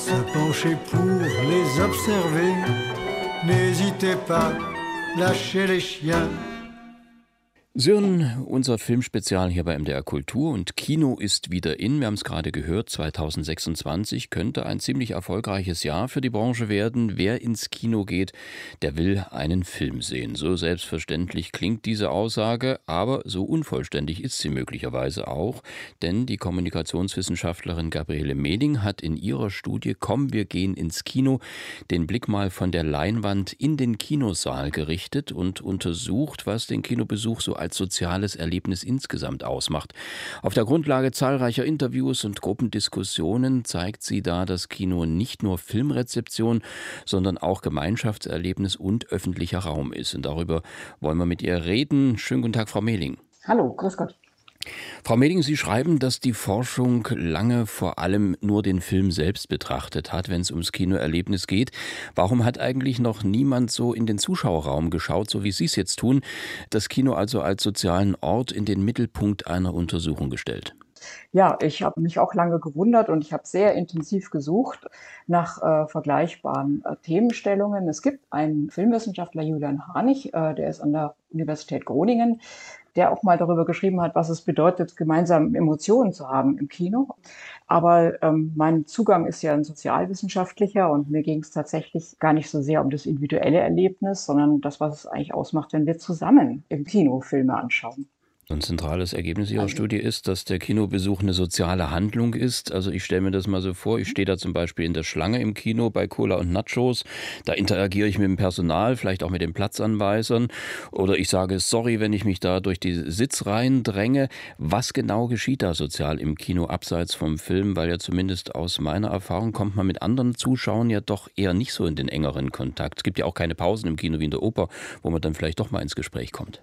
se pencher pour les observer. N'hésitez pas, lâchez les chiens. Sören, unser Filmspezial hier bei MDR Kultur, und Kino ist wieder in. Wir haben es gerade gehört, 2026 könnte ein ziemlich erfolgreiches Jahr für die Branche werden. Wer ins Kino geht, der will einen Film sehen. So selbstverständlich klingt diese Aussage, aber so unvollständig ist sie möglicherweise auch. Denn die Kommunikationswissenschaftlerin Gabriele Mehling hat in ihrer Studie "Komm, wir gehen ins Kino" den Blick mal von der Leinwand in den Kinosaal gerichtet und untersucht, was den Kinobesuch so als soziales Erlebnis insgesamt ausmacht. Auf der Grundlage zahlreicher Interviews und Gruppendiskussionen zeigt sie da, dass Kino nicht nur Filmrezeption, sondern auch Gemeinschaftserlebnis und öffentlicher Raum ist. Und darüber wollen wir mit ihr reden. Schönen guten Tag, Frau Mehling. Hallo, grüß Gott. Frau Mehling, Sie schreiben, dass die Forschung lange vor allem nur den Film selbst betrachtet hat, wenn es ums Kinoerlebnis geht. Warum hat eigentlich noch niemand so in den Zuschauerraum geschaut, so wie Sie es jetzt tun, das Kino also als sozialen Ort in den Mittelpunkt einer Untersuchung gestellt? Ja, ich habe mich auch lange gewundert und ich habe sehr intensiv gesucht nach vergleichbaren Themenstellungen. Es gibt einen Filmwissenschaftler, Julian Harnig, der ist an der Universität Groningen, der auch mal darüber geschrieben hat, was es bedeutet, gemeinsam Emotionen zu haben im Kino. Aber mein Zugang ist ja ein sozialwissenschaftlicher und mir ging es tatsächlich gar nicht so sehr um das individuelle Erlebnis, sondern das, was es eigentlich ausmacht, wenn wir zusammen im Kino Filme anschauen. Ein zentrales Ergebnis Ihrer Studie ist, dass der Kinobesuch eine soziale Handlung ist. Also ich stelle mir das mal so vor, ich stehe da zum Beispiel in der Schlange im Kino bei Cola und Nachos, da interagiere ich mit dem Personal, vielleicht auch mit den Platzanweisern, oder ich sage sorry, wenn ich mich da durch die Sitzreihen dränge. Was genau geschieht da sozial im Kino abseits vom Film? Weil ja zumindest aus meiner Erfahrung kommt man mit anderen Zuschauern ja doch eher nicht so in den engeren Kontakt. Es gibt ja auch keine Pausen im Kino wie in der Oper, wo man dann vielleicht doch mal ins Gespräch kommt.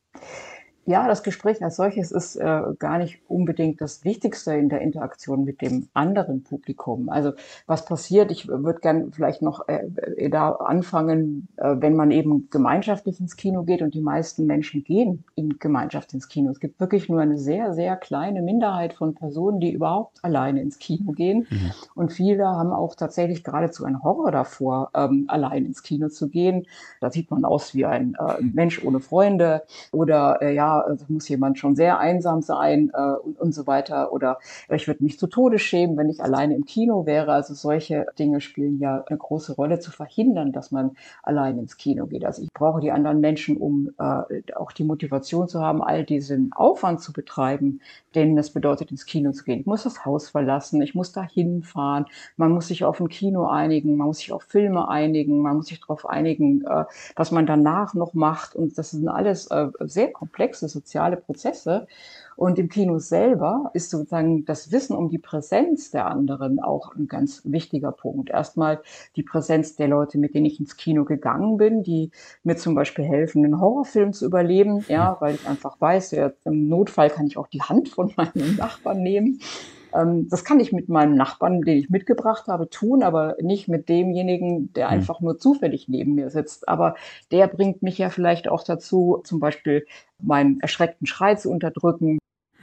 Ja, das Gespräch als solches ist gar nicht unbedingt das Wichtigste in der Interaktion mit dem anderen Publikum. Also was passiert, ich würde gern vielleicht noch da anfangen, wenn man eben gemeinschaftlich ins Kino geht, und die meisten Menschen gehen in Gemeinschaft ins Kino. Es gibt wirklich nur eine sehr, sehr kleine Minderheit von Personen, die überhaupt alleine ins Kino gehen. Mhm. Und viele haben auch tatsächlich geradezu einen Horror davor, allein ins Kino zu gehen. Da sieht man aus wie ein Mensch ohne Freunde, oder also muss jemand schon sehr einsam sein und so weiter. Oder ich würde mich zu Tode schämen, wenn ich alleine im Kino wäre. Also solche Dinge spielen ja eine große Rolle, zu verhindern, dass man allein ins Kino geht. Also ich brauche die anderen Menschen, um auch die Motivation zu haben, all diesen Aufwand zu betreiben, den es bedeutet, ins Kino zu gehen. Ich muss das Haus verlassen, ich muss da hinfahren, man muss sich auf ein Kino einigen, man muss sich auf Filme einigen, man muss sich darauf einigen, was man danach noch macht. Und das sind alles sehr komplexe soziale Prozesse. Und im Kino selber ist sozusagen das Wissen um die Präsenz der anderen auch ein ganz wichtiger Punkt. Erstmal die Präsenz der Leute, mit denen ich ins Kino gegangen bin, die mir zum Beispiel helfen, einen Horrorfilm zu überleben, ja, weil ich einfach weiß, ja, im Notfall kann ich auch die Hand von meinem Nachbarn nehmen. Das kann ich mit meinem Nachbarn, den ich mitgebracht habe, tun, aber nicht mit demjenigen, der einfach nur zufällig neben mir sitzt. Aber der bringt mich ja vielleicht auch dazu, zum Beispiel meinen erschreckten Schrei zu unterdrücken.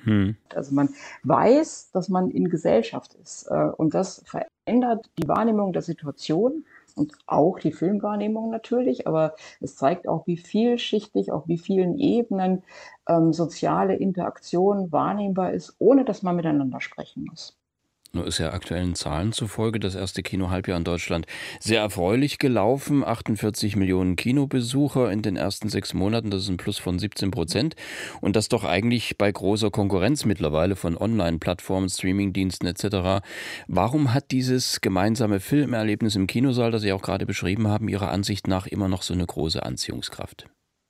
Also man weiß, dass man in Gesellschaft ist. Und das verändert die Wahrnehmung der Situation und auch die Filmwahrnehmung natürlich. Aber es zeigt auch, wie vielschichtig, auf wie vielen Ebenen soziale Interaktion wahrnehmbar ist, ohne dass man miteinander sprechen muss. Nur ist ja aktuellen Zahlen zufolge das erste Kinohalbjahr in Deutschland sehr erfreulich gelaufen. 48 Millionen Kinobesucher in den ersten 6 Monaten, das ist ein Plus von 17%. Und das doch eigentlich bei großer Konkurrenz mittlerweile von Online-Plattformen, Streamingdiensten etc. Warum hat dieses gemeinsame Filmerlebnis im Kinosaal, das Sie auch gerade beschrieben haben, Ihrer Ansicht nach immer noch so eine große Anziehungskraft?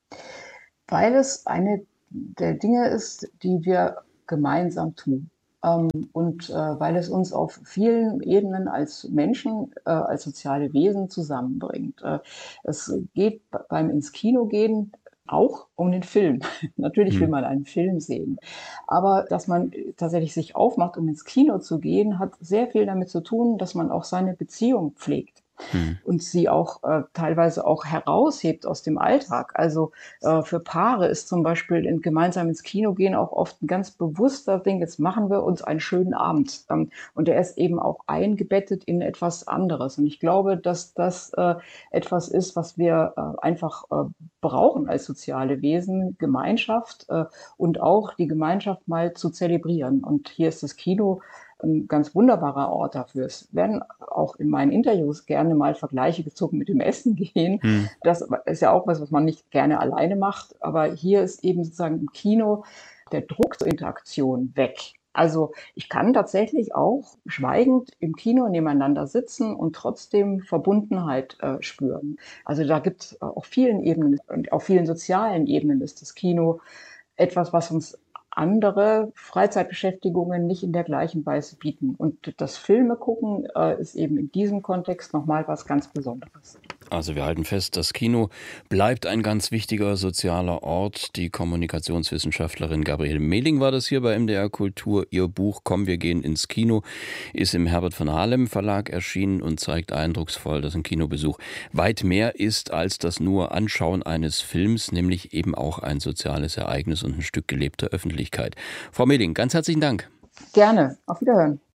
Weil es eine der Dinge ist, die wir gemeinsam tun. Und weil es uns auf vielen Ebenen als Menschen, als soziale Wesen zusammenbringt. Es geht beim ins Kino gehen auch um den Film. Natürlich will man einen Film sehen. Aber dass man tatsächlich sich aufmacht, um ins Kino zu gehen, hat sehr viel damit zu tun, dass man auch seine Beziehung pflegt. und sie auch teilweise auch heraushebt aus dem Alltag. Also für Paare ist zum Beispiel gemeinsam ins Kino gehen auch oft ein ganz bewusster Ding, jetzt machen wir uns einen schönen Abend. Und der ist eben auch eingebettet in etwas anderes. Und ich glaube, dass das etwas ist, was wir einfach brauchen als soziale Wesen, Gemeinschaft und auch die Gemeinschaft mal zu zelebrieren. Und hier ist das Kino ein ganz wunderbarer Ort dafür. Es werden auch in meinen Interviews gerne mal Vergleiche gezogen mit dem Essen gehen. Hm. Das ist ja auch was man nicht gerne alleine macht. Aber hier ist eben sozusagen im Kino der Druck zur Interaktion weg. Also ich kann tatsächlich auch schweigend im Kino nebeneinander sitzen und trotzdem Verbundenheit spüren. Also da gibt es auf vielen Ebenen und auf vielen sozialen Ebenen ist das Kino etwas, was uns andere Freizeitbeschäftigungen nicht in der gleichen Weise bieten. Und das Filme gucken ist eben in diesem Kontext nochmal was ganz Besonderes. Also wir halten fest, das Kino bleibt ein ganz wichtiger sozialer Ort. Die Kommunikationswissenschaftlerin Gabriele Mehling war das hier bei MDR Kultur. Ihr Buch Komm, wir gehen ins Kino ist im Herbert von Halem Verlag erschienen und zeigt eindrucksvoll, dass ein Kinobesuch weit mehr ist als das nur Anschauen eines Films, nämlich eben auch ein soziales Ereignis und ein Stück gelebter Öffentlichkeit. Frau Mehling, ganz herzlichen Dank. Gerne. Auf Wiederhören.